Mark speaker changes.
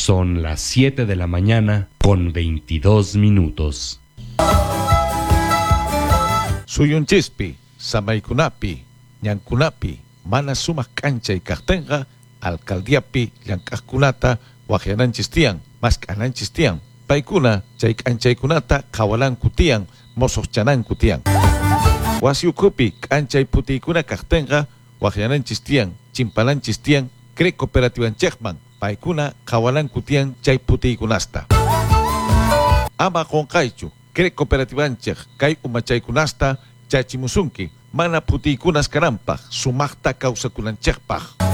Speaker 1: Son las 7 de la mañana con 22 minutos.
Speaker 2: Suyunchispi, samaykunapi, ñankunapi, mana sumas cancha y cartenga, alcaldiapi, llankaskunata, wajiananchistian, maskananchistian, paikuna, chay canchaykunata, kawalan kutian, mosochanan kutian. Wasiukupi, cancha y putikuna cartenga, wajiananchistian, chimpalanchistian, cre cooperativan chekman, paikuna, kawalan kutian, chay putikunasta. Ama konkaichu, cre cooperativanchek, kay umachaykunasta, chachimusunki, mana putikunas karampaj, sumakta kausakunanchekpaj.